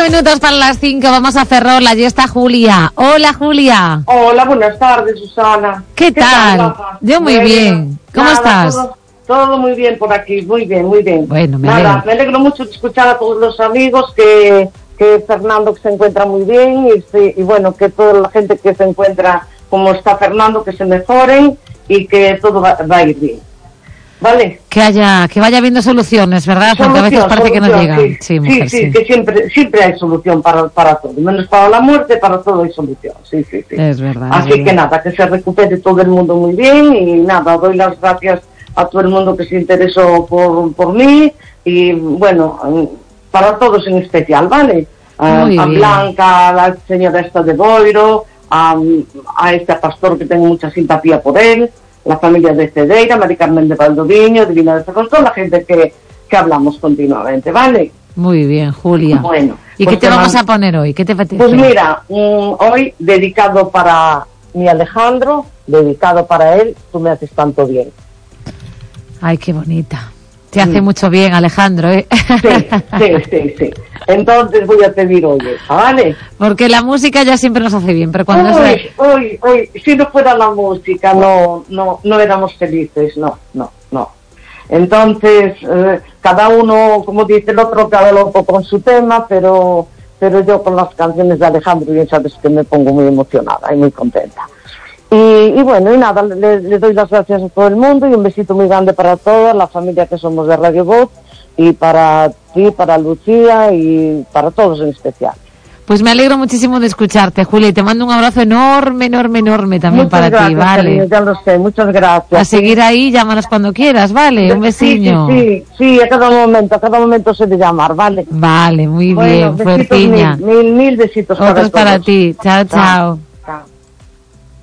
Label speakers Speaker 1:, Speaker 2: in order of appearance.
Speaker 1: minutos para las 5, vamos a Ferrol, allí está Julia. Hola, Julia.
Speaker 2: Hola, buenas tardes, Susana.
Speaker 1: ¿Qué tal? Yo muy bien. ¿Cómo estás?
Speaker 2: Todo muy bien por aquí, muy bien, muy bien.
Speaker 1: Bueno,
Speaker 2: me alegro mucho de escuchar a todos los amigos que Fernando que se encuentra muy bien y bueno, que toda la gente que se encuentra como está Fernando, que se mejoren y que todo va a ir bien. ¿Vale?
Speaker 1: Que vaya habiendo soluciones, ¿verdad? Porque a veces parece que no llegan.
Speaker 2: Sí, que siempre hay solución para todo. Menos para la muerte, para todo hay solución. Sí.
Speaker 1: Es verdad.
Speaker 2: Así que nada, que se recupere todo el mundo muy bien y nada, doy las gracias a todo el mundo que se interesó por mí y bueno, para todos en especial, ¿vale? A Blanca, a la señora esta de Boiro, a este pastor que tengo mucha simpatía por él, la familia de Cedeira, Mari Carmen de Valdoviño, Divina de Sagostó, la gente que hablamos continuamente, ¿vale?
Speaker 1: Muy bien, Julia.
Speaker 2: Bueno.
Speaker 1: ¿Y qué te vamos a poner hoy? ¿Qué te apetece?
Speaker 2: Pues mira, hoy dedicado para mi Alejandro, dedicado para él, tú me haces tanto bien.
Speaker 1: Ay, qué bonita. Te hace mucho bien, Alejandro, ¿eh?
Speaker 2: Sí. Entonces voy a pedir hoy, ¿vale?
Speaker 1: Porque la música ya siempre nos hace bien, pero cuando
Speaker 2: hoy, si no fuera la música, no éramos felices, no. Entonces, cada uno, como dice el otro, cada loco con su tema, pero yo con las canciones de Alejandro, bien sabes que me pongo muy emocionada y muy contenta. Y bueno, y nada, le doy las gracias a todo el mundo y un besito muy grande para toda la familia que somos de Radio Voz y para ti, para Lucía y para todos en especial.
Speaker 1: Pues me alegro muchísimo de escucharte, Julia, y te mando un abrazo enorme también para ti, ¿vale?
Speaker 2: Cariño, ya lo sé, muchas gracias.
Speaker 1: A seguir ahí, llámanos cuando quieras, ¿vale? Un besiño.
Speaker 2: Sí, a cada momento se de llamar, ¿vale?
Speaker 1: Vale, muy bien, fuertiña.
Speaker 2: Mil besitos
Speaker 1: Otros para ti, chao.